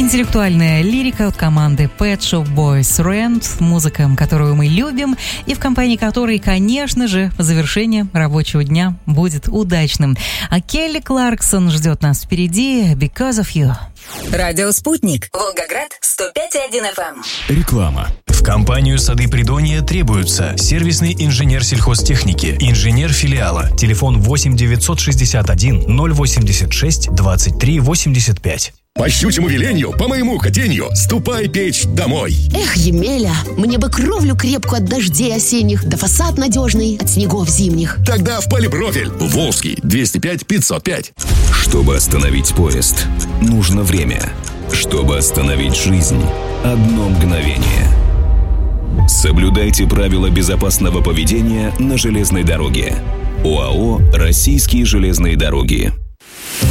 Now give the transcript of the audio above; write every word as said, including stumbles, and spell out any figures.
Интеллектуальная лирика от команды Pet Shop Boys Rent, музыка, которую мы любим, и в компании которой, конечно же, завершение рабочего дня будет удачным. А Келли Кларксон ждет нас впереди «Because of You». Радио «Спутник». Волгоград, сто пять и один эф эм. Реклама. В компанию «Сады Придонья» требуются сервисный инженер сельхозтехники, инженер филиала. Телефон восемь девятьсот шестьдесят один ноль восемьдесят шесть двадцать три восемьдесят пять. По щучьему велению, по моему хотению, ступай печь домой. Эх, Емеля, мне бы кровлю крепкую от дождей осенних, да фасад надежный от снегов зимних. Тогда в Полипрофиль. Волжский, двести пять пятьсот пять. Чтобы остановить поезд, нужно время. Чтобы остановить жизнь, одно мгновение. Соблюдайте правила безопасного поведения на железной дороге. ОАО «Российские железные дороги».